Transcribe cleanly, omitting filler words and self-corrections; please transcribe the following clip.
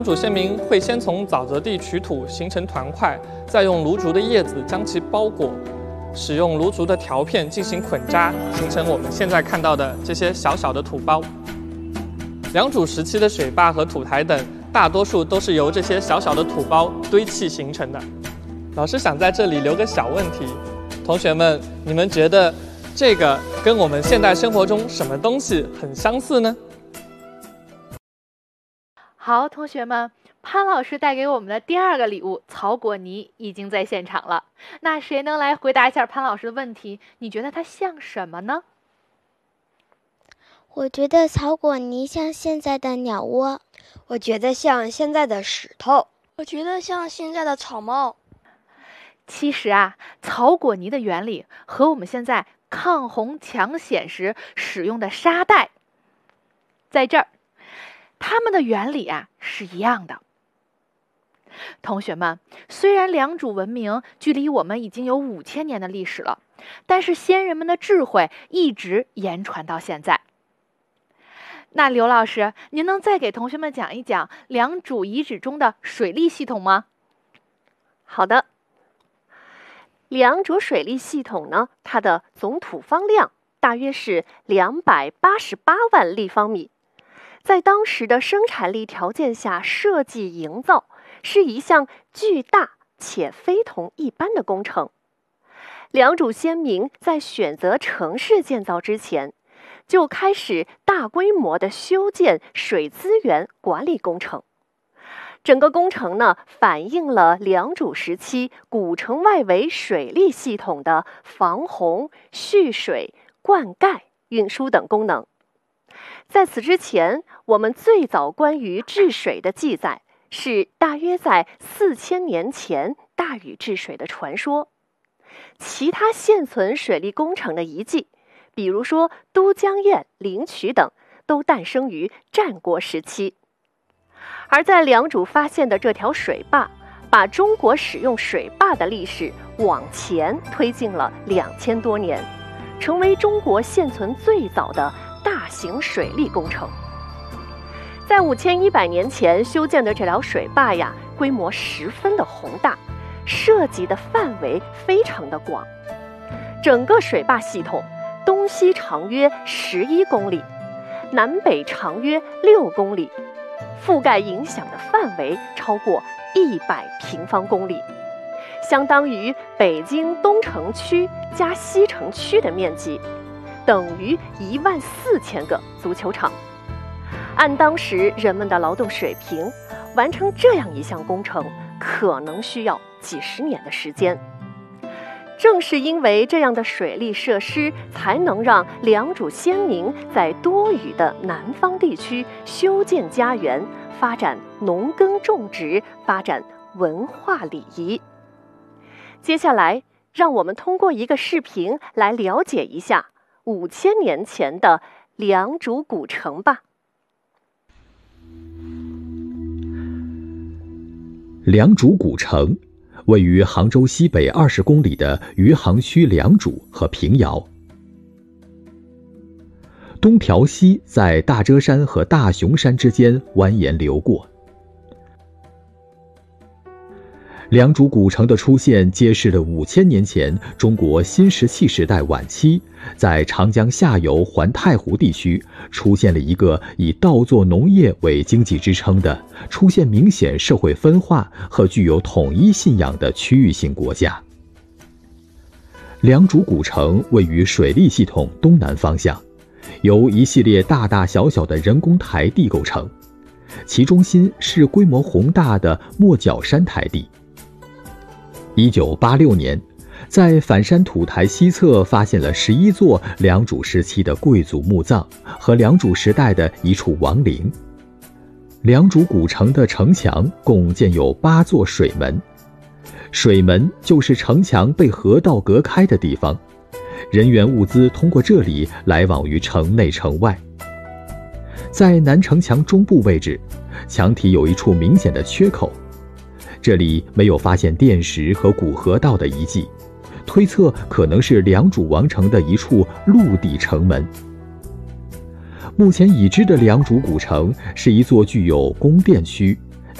主先民会先从沼泽地取土形成团块，再用芦竹的叶子将其包裹，使用芦竹的条片进行捆扎，形成我们现在看到的这些小小的土包。良渚时期的水坝和土台等，大多数都是由这些小小的土包堆砌形成的。老师想在这里留个小问题，同学们，你们觉得这个跟我们现代生活中什么东西很相似呢？ 好，同学们，潘老师带给我们的第二个礼物草果泥已经在现场了。那谁能来回答一下潘老师的问题？你觉得它像什么呢？ 我觉得草果泥像现在的鸟窝。 我觉得像现在的石头。 我觉得像现在的草帽。 其实啊，草果泥的原理和我们现在抗洪抢险时使用的沙袋，在这儿，它们的原理啊是一样的。同学们，虽然良渚文明距离我们已经有5000年的历史了，但是先人们的智慧一直言传到现在。那刘老师，您能再给同学们讲一讲良渚遗址中的水利系统吗？ 好的。良渚水利系统呢，它的总土方量大约是288万立方米，在当时的生产力条件下设计营造，是一项巨大且非同一般的工程。良渚先民在选择城市建造之前，就开始大规模的修建水资源管理工程。整个工程呢，反映了良渚时期古城外围水利系统的防洪、蓄水、灌溉、运输等功能。在此之前，我们最早关于治水的记载是大约在4000年前大禹治水的传说。其他现存水利工程的遗迹，比如说都江堰、灵渠等，都诞生于战国时期。而在良渚发现的这条水坝，把中国使用水坝的历史往前推进了2000多年，成为中国现存最早的大型水利工程。在5100年前修建的这条水坝呀，规模十分的宏大，涉及的范围非常的广。整个水坝系统东西长约11公里，南北长约6公里，覆盖影响的范围超过100平方公里，相当于北京东城区加西城区的面积，等于14000个足球场。按当时人们的劳动水平，完成这样一项工程可能需要几十年的时间。正是因为这样的水利设施，才能让良渚先民在多雨的南方地区修建家园，发展农耕种植，发展文化礼仪。接下来，让我们通过一个视频来了解一下5000年前的良渚古城吧。 良渚古城位于杭州西北20公里的余杭区良渚和平遥。东条溪在大遮山和大雄山之间蜿蜒流过。良渚古城的出现，揭示了5000年前中国新石器时代晚期，在长江下游环太湖地区出现了一个以稻作农业为经济支撑的、出现明显社会分化和具有统一信仰的区域性国家。良渚古城位于水利系统东南方向，由一系列大大小小的人工台地构成，其中心是规模宏大的莫角山台地。1986年，在反山土台西侧发现了11座良渚时期的贵族墓葬和良渚时代的一处王陵。良渚古城的城墙共建有8座水门，水门就是城墙被河道隔开的地方，人员物资通过这里来往于城内城外。在南城墙中部位置，墙体有一处明显的缺口，这里没有发现垫石和古河道的遗迹，推测可能是良渚王城的一处陆地城门。目前已知的良渚古城是一座具有宫殿区、